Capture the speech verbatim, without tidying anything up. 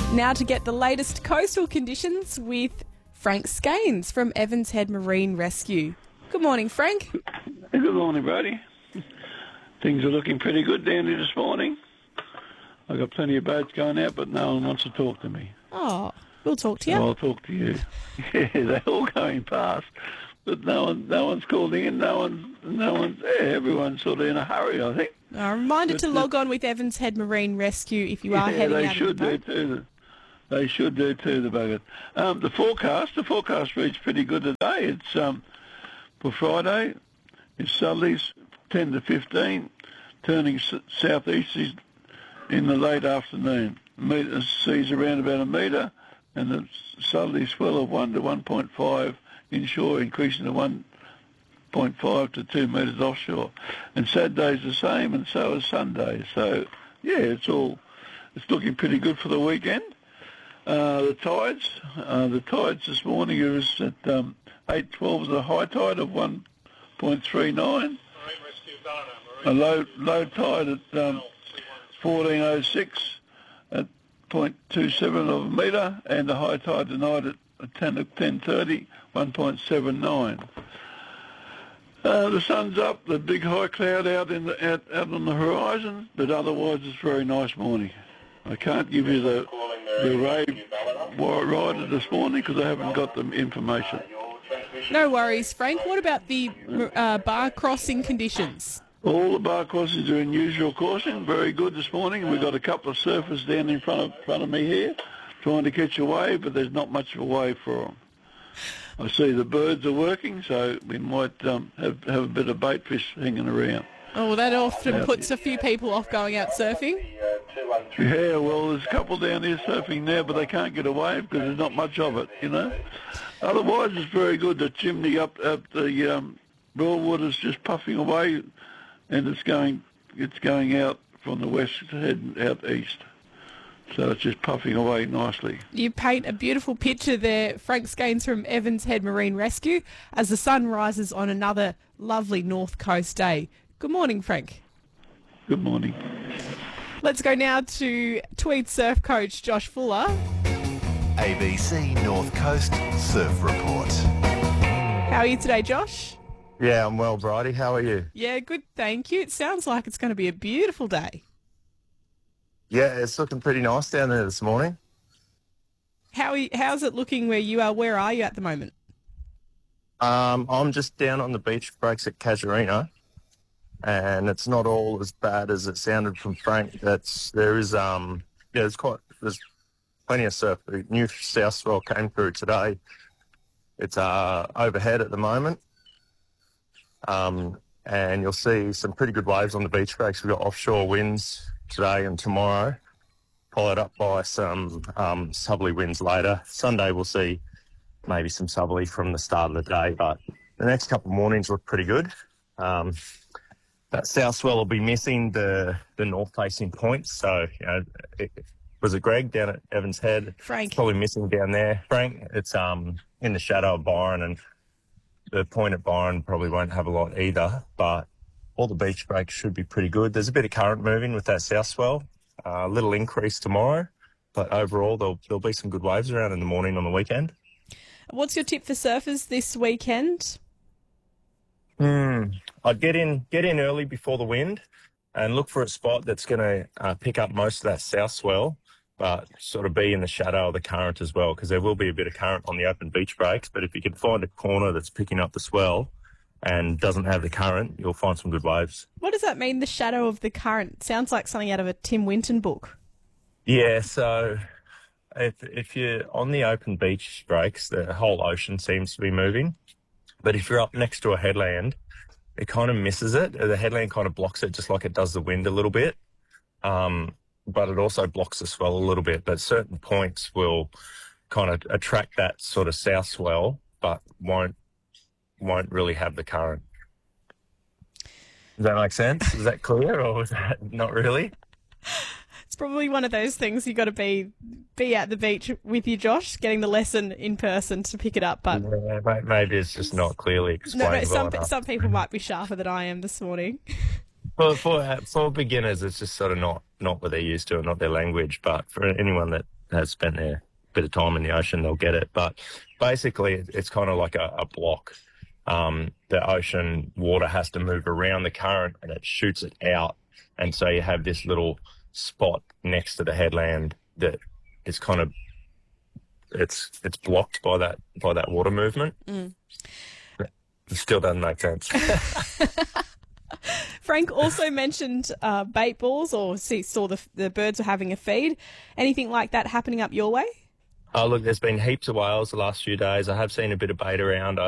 Now to get the latest coastal conditions with Frank Skanes from Evans Head Marine Rescue. Good morning, Frank. Good morning, Brody. Things are looking pretty good down here this morning. I've got plenty of boats going out, but no one wants to talk to me. Oh, we'll talk to you. So I'll talk to you. Yeah, they're all going past, but no one, no one's calling in. No one, no one's there. Everyone's sort of in a hurry, I think. A reminder But to the- log on with Evans Head Marine Rescue if you are yeah, heading they out should of the do boat. too. They should do too, the buggers. Um, the forecast, the forecast reads pretty good today. It's um, for Friday, it's southerlies ten to fifteen, turning s- southeasterlies in the late afternoon. Meter seas around about a metre, and the southerly swell of one to one point five inshore, increasing to one point five to two metres offshore. And Saturday's the same, and so is Sunday. So yeah, it's all it's looking pretty good for the weekend. Uh, the tides, uh, the tides this morning is at um, eight twelve is a high tide of one point three nine. A low low tide at um, fourteen oh six at zero point two seven of a metre, and the high tide tonight at ten ten thirty, one point seven nine. Uh, the sun's up, the big high cloud out in the out, out on the horizon, but otherwise it's a very nice morning. I can't give you the the rave rider this morning because I haven't got the information. No worries, Frank. What about the uh, bar crossing conditions? All the bar crossings are in usual coursing, very good this morning. We've got a couple of surfers down in front of front of me here trying to catch a wave, but there's not much of a wave for them. I see the birds are working, so we might um, have, have a bit of bait fish hanging around. Oh, well, that often Yeah. puts a few people off going out surfing. Yeah, well, there's a couple down here surfing now, but they can't get a wave because there's not much of it, you know. Otherwise, it's very good. The chimney up up the um, Broadwood is just puffing away, and it's going it's going out from the west, heading out east. So it's just puffing away nicely. You paint a beautiful picture there, Frank Skanes from Evans Head Marine Rescue, as the sun rises on another lovely North Coast day. Good morning, Frank. Good morning. Let's go now to Tweed surf coach Josh Fuller. A B C North Coast Surf Report. How are you today, Josh? Yeah, I'm well, Bridie. How are you? Yeah, good, thank you. It sounds like it's going to be a beautiful day. Yeah, it's looking pretty nice down there this morning. How are you, how's it looking where you are? Where are you at the moment? Um, I'm just down on the beach breaks at Casuarina, and it's not all as bad as it sounded from Frank. That's there is um yeah, there's quite there's plenty of surf. The new south swell came through today. It's uh overhead at the moment. Um, and you'll see some pretty good waves on the beach breaks. We've got offshore winds today and tomorrow, followed up by some um, southerly winds later. Sunday we'll see maybe some southerly from the start of the day, but the next couple of mornings look pretty good. Um, that south swell will be missing the, the north-facing points, so, you know, it, was it Greg down at Evans Head? Frank. It's probably missing down there. Frank, it's um in the shadow of Byron, and the point at Byron probably won't have a lot either, but all the beach breaks should be pretty good. There's a bit of current moving with that south swell, a uh, little increase tomorrow, but overall there'll, there'll be some good waves around in the morning on the weekend. What's your tip for surfers this weekend? Hmm. I'd get in get in early before the wind and look for a spot that's going to uh, pick up most of that south swell, but sort of be in the shadow of the current as well, because there will be a bit of current on the open beach breaks. But if you can find a corner that's picking up the swell and doesn't have the current, you'll find some good waves. What does that mean, the shadow of the current? Sounds like something out of a Tim Winton book. Yeah, so if if you're on the open beach breaks, the whole ocean seems to be moving. But if you're up next to a headland, it kind of misses it. The headland kind of blocks it, just like it does the wind a little bit. Um, but it also blocks the swell a little bit. But certain points will kind of attract that sort of south swell, but won't won't really have the current. Does that make sense? Is that clear, or was that not really? It's probably one of those things you got to be be at the beach with you, Josh, getting the lesson in person to pick it up. But Yeah, may- maybe it's just not clearly explained. no, no, well some enough. some people might be sharper than I am this morning. For, for for beginners, it's just sort of not, not what they're used to and not their language. But for anyone that has spent their bit of time in the ocean, they'll get it. But basically, it- it's kind of like a, a block. Um, the ocean water has to move around the current and it shoots it out. And so you have this little spot next to the headland that is kind of, it's it's blocked by that by that water movement. Mm. It still doesn't make sense. Frank also mentioned uh, bait balls, or see, saw the, the birds were having a feed. Anything like that happening up your way? Oh, look, there's been heaps of whales the last few days. I have seen a bit of bait around. I